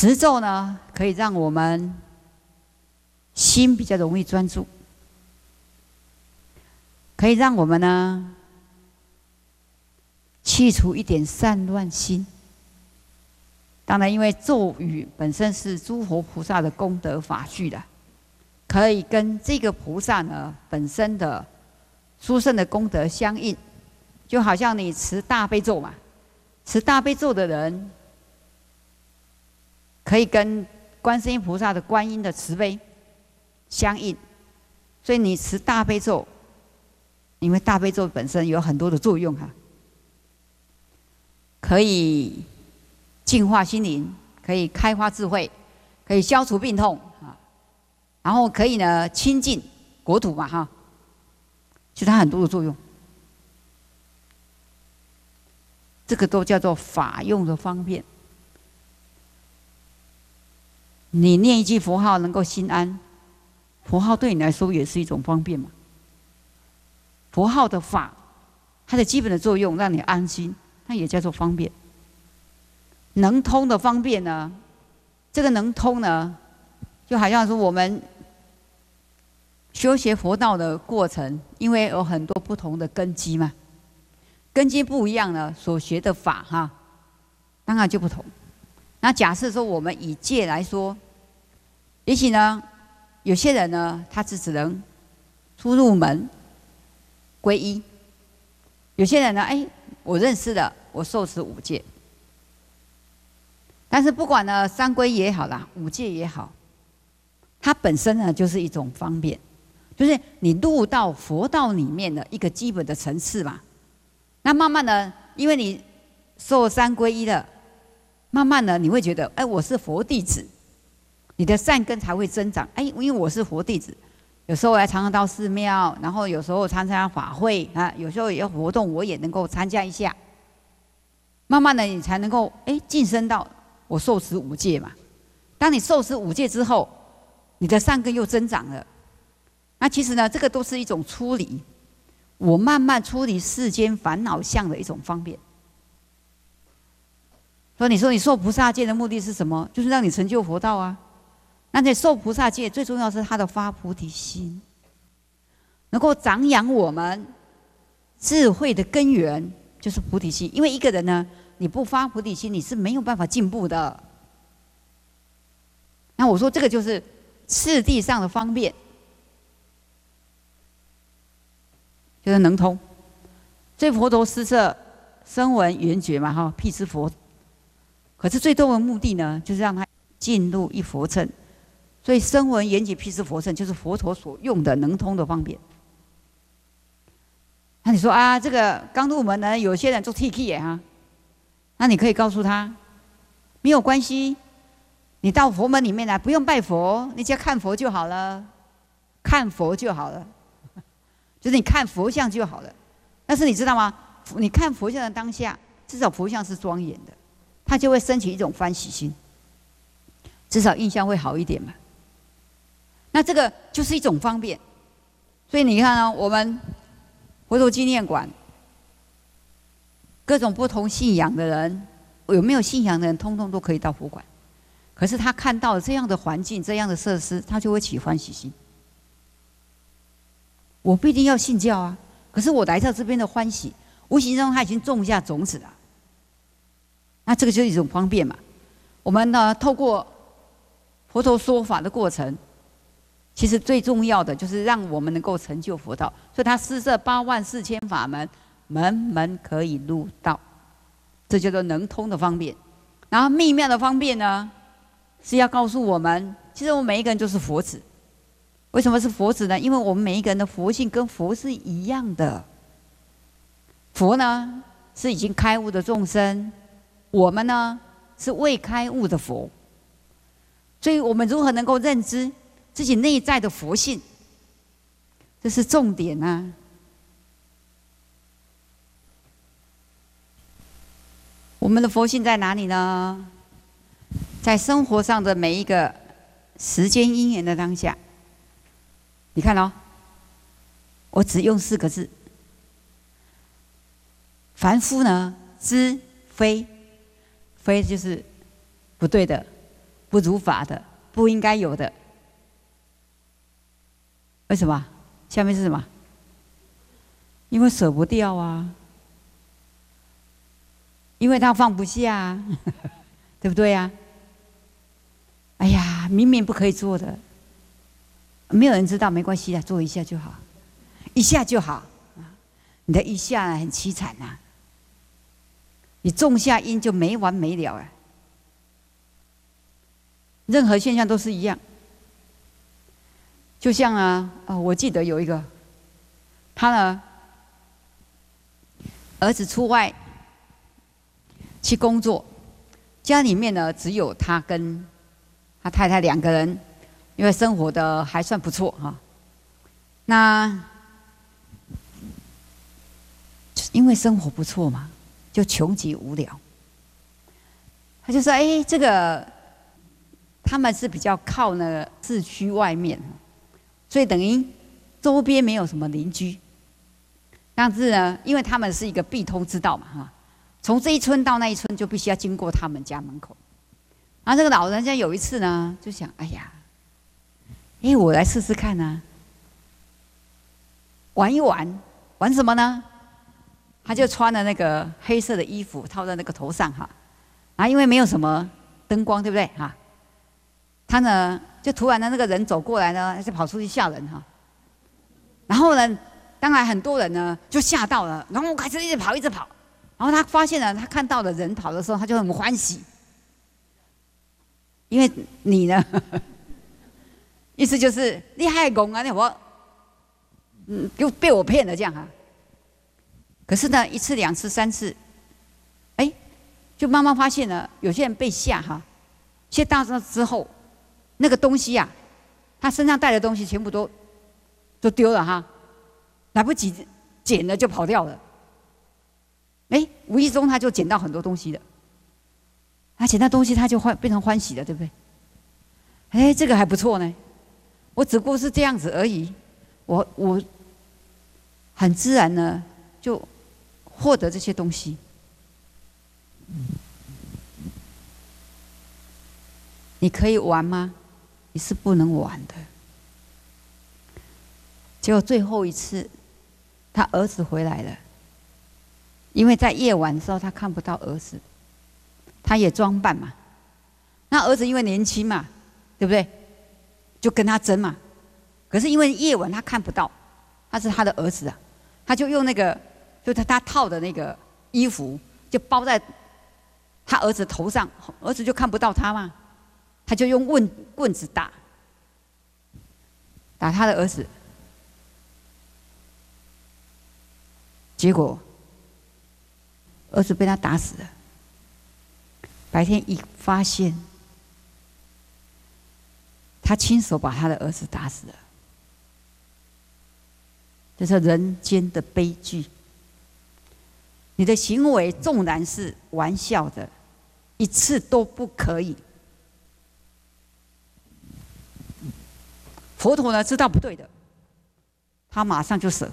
持咒呢，可以让我们心比较容易专注，可以让我们呢去除一点散乱心。当然，因为咒语本身是诸佛菩萨的功德法具的，可以跟这个菩萨呢本身的殊胜的功德相应。就好像你持大悲咒嘛，持大悲咒的人，可以跟观世音菩萨的观音的慈悲相应。所以你持大悲咒，因为大悲咒本身有很多的作用哈，可以净化心灵，可以开发智慧，可以消除病痛啊，然后可以呢清净国土嘛哈，其实它很多的作用。这个都叫做法用的方便。你念一句佛号能够心安，佛号对你来说也是一种方便嘛。佛号的法，它的基本的作用让你安心，那也叫做方便。能通的方便呢，这个能通呢，就好像说我们修学佛道的过程，因为有很多不同的根基嘛。根基不一样呢，所学的法哈，当然就不同。那假设说我们以戒来说，也许呢，有些人呢，他只能出入门皈依；有些人呢，我认识的，我受持五戒。但是不管呢，三皈也好啦，五戒也好，它本身呢就是一种方便，就是你入到佛道里面的一个基本的层次嘛。那慢慢的，因为你受三皈依了，慢慢的你会觉得，我是佛弟子，你的善根才会增长。因为我是佛弟子，有时候还常常到寺庙，然后有时候参加法会啊，有时候有活动我也能够参加一下。慢慢的，你才能够晋升到我受持五戒嘛。当你受持五戒之后，你的善根又增长了。那其实呢，这个都是一种出离。我慢慢出离世间烦恼相的一种方便。所以你说你受菩萨戒的目的是什么？就是让你成就佛道啊。那你受菩萨戒最重要是他的发菩提心，能够长养我们智慧的根源，就是菩提心。因为一个人呢，你不发菩提心，你是没有办法进步的。那我说这个就是次第上的方便。就是能通，所以佛陀施设声闻缘觉嘛，哈，辟支佛。可是最终的目的呢，就是让他进入一佛乘。所以声闻缘觉辟支佛乘，就是佛陀所用的能通的方便。那你说啊，这个刚入门呢，有些人做 TK 啊，那你可以告诉他，没有关系，你到佛门里面来，不用拜佛，你只要看佛就好了，看佛就好了。就是你看佛像就好了，但是你知道吗？你看佛像的当下，至少佛像是庄严的，它就会升起一种欢喜心，至少印象会好一点嘛。那这个就是一种方便。所以你看啊，我们佛陀纪念馆，各种不同信仰的人，有没有信仰的人，通通都可以到佛馆。可是他看到这样的环境、这样的设施，他就会起欢喜心。我不一定要信教啊，可是我来到这边的欢喜，无形中他已经种下种子了。那这个就是一种方便嘛。我们呢，透过佛陀说法的过程，其实最重要的就是让我们能够成就佛道。所以他施设84000法门，门门可以入道，这叫做能通的方便。然后秘妙的方便呢，是要告诉我们，其实我们每一个人就是佛子。为什么是佛子呢？因为我们每一个人的佛性跟佛是一样的。佛呢是已经开悟的众生，我们呢是未开悟的佛。所以我们如何能够认知自己内在的佛性，这是重点啊。我们的佛性在哪里呢？在生活上的每一个时间因缘的当下。你看哦，我只用4个字：凡夫呢，知非，非就是不对的， 不如法的，不应该有的。为什么？下面是什么？因为舍不掉啊，因为他放不下啊，对不对呀？哎呀，明明不可以做的，没有人知道，没关系啊，做一下就好，一下就好。你的一下很凄惨呐，你种下因就没完没了啊。任何现象都是一样，就像我记得有一个，他呢，儿子出外去工作，家里面呢只有他跟他太太2个人，因为生活的还算不错哈。那因为生活不错嘛，就穷极无聊。他就说：“哎，这个他们是比较靠那个市区外面，所以等于周边没有什么邻居。但是呢，因为他们是一个必通之道嘛，哈，从这一村到那一村就必须要经过他们家门口。然后这个老人家有一次呢，就想：哎呀，我来试试看啊，玩一玩，玩什么呢？他就穿了那个黑色的衣服套在那个头上哈，然后因为没有什么灯光，对不对哈？他呢就突然的那个人走过来呢，就跑出去吓人哈。然后呢，当然很多人呢就吓到了，然后开始一直跑一直跑。然后他发现了，他看到的人跑的时候，他就很欢喜，因为你呢，意思就是你害公啊，我就被我骗了这样哈。可是呢，1次、2次、3次，就慢慢发现了，有些人被吓哈，吓到之后，那个东西啊，他身上带的东西全部都丢了哈，来不及捡了就跑掉了。无意中他就捡到很多东西了，他捡到东西他就变成欢喜了，对不对？这个还不错呢，我只不过是这样子而已，我很自然呢就获得这些东西。你可以玩吗？你是不能玩的。结果最后一次，他儿子回来了，因为在夜晚的时候他看不到儿子，他也装扮嘛。那儿子因为年轻嘛，对不对？就跟他争嘛。可是因为夜晚他看不到，他是他的儿子啊，他就用那个，就他套的那个衣服，就包在他儿子头上，儿子就看不到他嘛。他就用棍子打他的儿子，结果儿子被他打死了。白天一发现，他亲手把他的儿子打死了。这是人间的悲剧。你的行为纵然是玩笑的，1次都不可以。佛陀呢知道不对的，他马上就舍。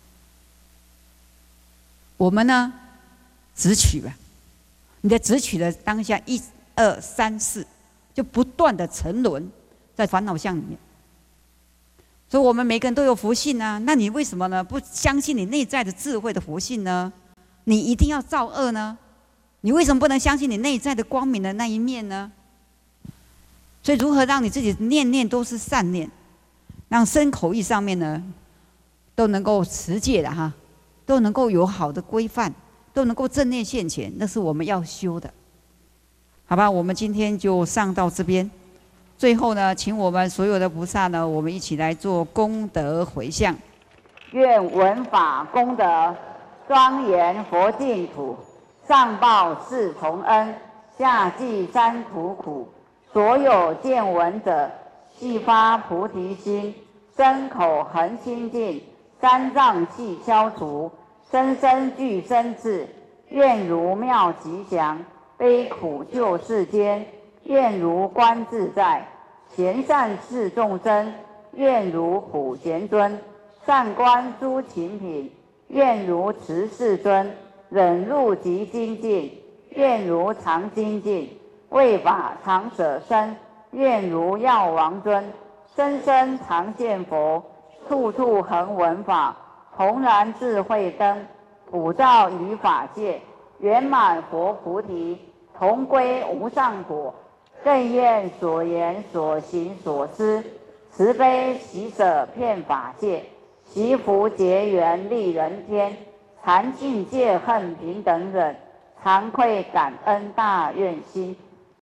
我们呢，执取吧，你的执取的当下1、2、3、4，就不断的沉沦在烦恼相里面。所以我们每个人都有佛性啊，那你为什么呢不相信你内在的智慧的佛性呢？你一定要造恶呢？你为什么不能相信你内在的光明的那一面呢？所以如何让你自己念念都是善念，让身口意上面呢都能够持戒的哈，都能够有好的规范，都能够正念现前，那是我们要修的。好吧，我们今天就上到这边。最后呢，请我们所有的菩萨呢，我们一起来做功德回向。愿闻法功德庄严佛净土，上报四重恩，下济三途苦。所有见闻者，悉发菩提心，身口恒清净，三障悉消除，生生具身智。愿如妙吉祥，悲苦救世间。愿如观自在，贤善侍众生。愿如普贤尊，善观诸勤品。愿如慈世尊，忍辱极精进。愿如常精进，为法常舍身。 愿如药王尊，生生常见佛，处处恒闻法，弘然智慧灯，普照于法界，圆满佛菩提，同归无上果。更愿所言所行所思，慈悲喜舍遍法界，习福结缘利人天，禅净戒恨平等忍，惭愧感恩大愿心。